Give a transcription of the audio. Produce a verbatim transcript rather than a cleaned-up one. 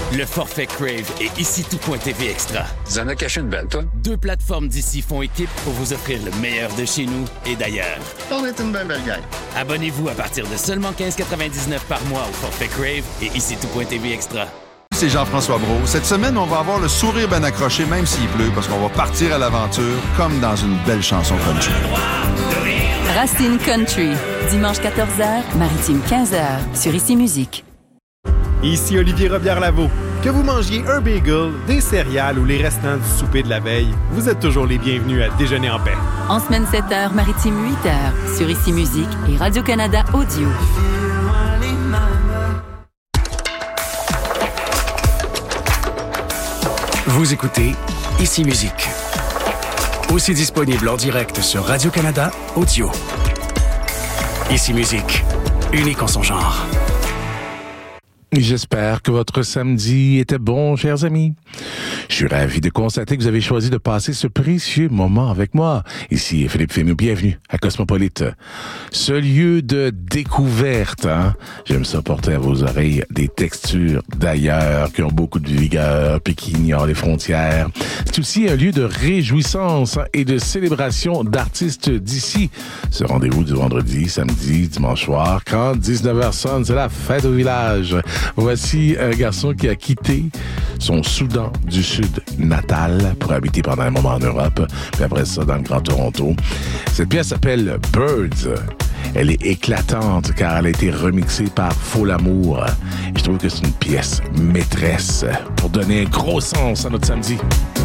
Le forfait Crave et ici tout.tv Extra. Tu en as caché une belle, toi? Deux plateformes d'ici font équipe pour vous offrir le meilleur de chez nous et d'ailleurs. On est une belle belle gang. Abonnez-vous à partir de seulement quinze quatre-vingt-dix-neuf par mois au forfait Crave et ici tout.tv Extra. C'est Jean-François Brault. Cette semaine, on va avoir le sourire bien accroché, même s'il pleut, parce qu'on va partir à l'aventure comme dans une belle chanson country. Racine Country, dimanche quatorze heures, Maritime quinze heures, sur Ici Musique. Ici Olivier Robillard-Lavaux. Que vous mangiez un bagel, des céréales ou les restants du souper de la veille, vous êtes toujours les bienvenus à Déjeuner en paix. En semaine sept heures, Maritime huit heures, sur Ici Musique et Radio-Canada Audio. Vous écoutez Ici Musique. Aussi disponible en direct sur Radio-Canada Audio. Ici Musique, unique en son genre. J'espère que votre samedi était bon, chers amis. Je suis ravi de constater que vous avez choisi de passer ce précieux moment avec moi. Ici Philippe Fémou, bienvenue à Cosmopolite. Ce lieu de découverte, hein? J'aime ça porter à vos oreilles des textures d'ailleurs, qui ont beaucoup de vigueur, puis qui ignorent les frontières. C'est aussi un lieu de réjouissance et de célébration d'artistes d'ici. Ce rendez-vous du vendredi, samedi, dimanche soir, quand dix-neuf heures sonne, c'est la fête au village. Voici un garçon qui a quitté son Soudan du Sud natal pour habiter pendant un moment en Europe, puis après ça dans le Grand Toronto. Cette pièce s'appelle Birds. Elle est éclatante car elle a été remixée par Faux L'Amour. Et je trouve que c'est une pièce maîtresse pour donner un gros sens à notre samedi.